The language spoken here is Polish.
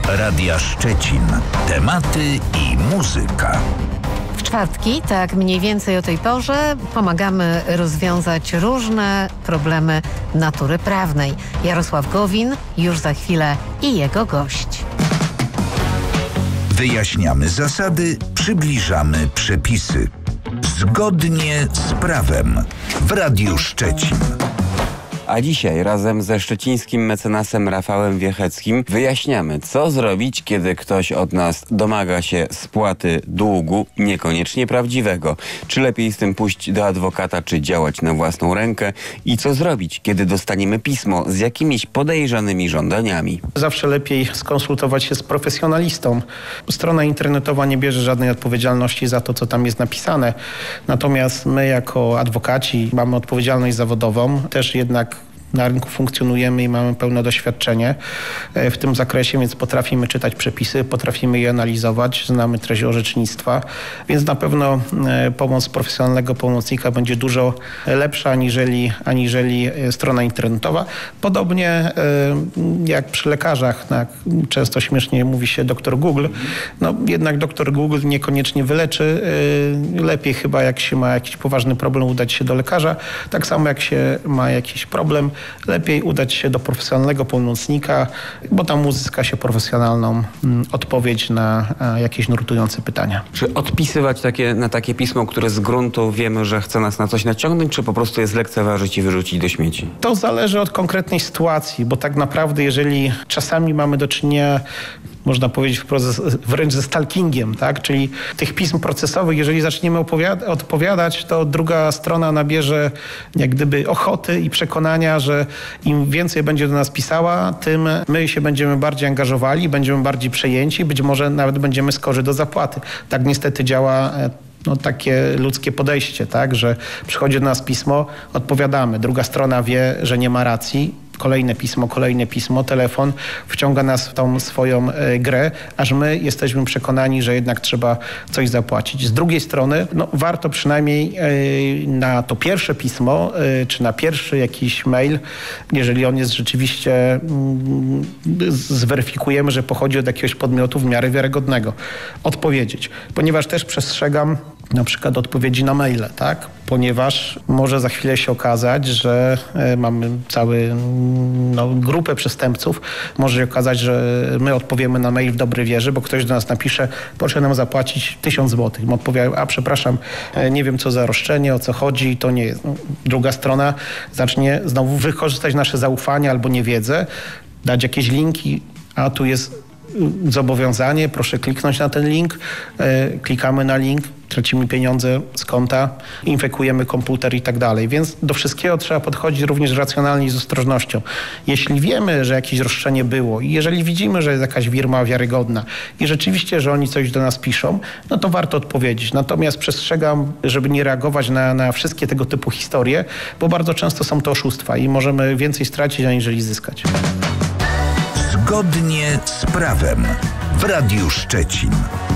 Radia Szczecin. Tematy i muzyka. W czwartki, tak mniej więcej o tej porze, pomagamy rozwiązać różne problemy natury prawnej. Jarosław Gowin już za chwilę i jego gość. Wyjaśniamy zasady, przybliżamy przepisy. Zgodnie z prawem w Radiu Szczecin. A dzisiaj razem ze szczecińskim mecenasem Rafałem Wiecheckim wyjaśniamy, co zrobić, kiedy ktoś od nas domaga się spłaty długu niekoniecznie prawdziwego. Czy lepiej z tym pójść do adwokata, czy działać na własną rękę? I co zrobić, kiedy dostaniemy pismo z jakimiś podejrzanymi żądaniami? Zawsze lepiej skonsultować się z profesjonalistą. Strona internetowa nie bierze żadnej odpowiedzialności za to, co tam jest napisane. Natomiast my jako adwokaci mamy odpowiedzialność zawodową, też jednak na rynku funkcjonujemy i mamy pełne doświadczenie w tym zakresie, więc potrafimy czytać przepisy, potrafimy je analizować, znamy treść orzecznictwa, więc na pewno pomoc profesjonalnego pomocnika będzie dużo lepsza aniżeli strona internetowa. Podobnie jak przy lekarzach, często śmiesznie mówi się doktor Google, jednak doktor Google niekoniecznie wyleczy. Lepiej chyba, jak się ma jakiś poważny problem, udać się do lekarza. Tak samo jak się ma jakiś problem, lepiej udać się do profesjonalnego pełnomocnika, bo tam uzyska się profesjonalną odpowiedź na jakieś nurtujące pytania. Czy odpisywać na takie pismo, które z gruntu wiemy, że chce nas na coś naciągnąć, czy po prostu je zlekceważyć i wyrzucić do śmieci? To zależy od konkretnej sytuacji, bo tak naprawdę jeżeli czasami mamy do czynienia, można powiedzieć wręcz ze stalkingiem, tak? Czyli tych pism procesowych, jeżeli zaczniemy odpowiadać, to druga strona nabierze jak gdyby ochoty i przekonania, że im więcej będzie do nas pisała, tym my się będziemy bardziej angażowali, będziemy bardziej przejęci, być może nawet będziemy skorzy do zapłaty. Tak niestety działa takie ludzkie podejście, tak? Że przychodzi do nas pismo, odpowiadamy, druga strona wie, że nie ma racji, kolejne pismo, telefon, wciąga nas w tą swoją grę, aż my jesteśmy przekonani, że jednak trzeba coś zapłacić. Z drugiej strony, warto przynajmniej na to pierwsze pismo, czy na pierwszy jakiś mail, jeżeli on jest rzeczywiście, zweryfikujemy, że pochodzi od jakiegoś podmiotu w miarę wiarygodnego, odpowiedzieć. Ponieważ też przestrzegam na przykład odpowiedzi na maile, tak? Ponieważ może za chwilę się okazać, że mamy grupę przestępców. Może się okazać, że my odpowiemy na mail w dobrej wierze, bo ktoś do nas napisze, proszę nam zapłacić 1000 zł. My odpowiemy, przepraszam, nie wiem co za roszczenie, o co chodzi, to nie jest. Druga strona zacznie znowu wykorzystać nasze zaufanie albo niewiedzę, dać jakieś linki, a tu jest zobowiązanie, proszę kliknąć na ten link, klikamy na link, tracimy pieniądze z konta, infekujemy komputer i tak dalej. Więc do wszystkiego trzeba podchodzić również racjonalnie i z ostrożnością. Jeśli wiemy, że jakieś roszczenie było i jeżeli widzimy, że jest jakaś firma wiarygodna i rzeczywiście, że oni coś do nas piszą, to warto odpowiedzieć. Natomiast przestrzegam, żeby nie reagować na wszystkie tego typu historie, bo bardzo często są to oszustwa i możemy więcej stracić, aniżeli zyskać. Zgodnie z prawem w Radiu Szczecin.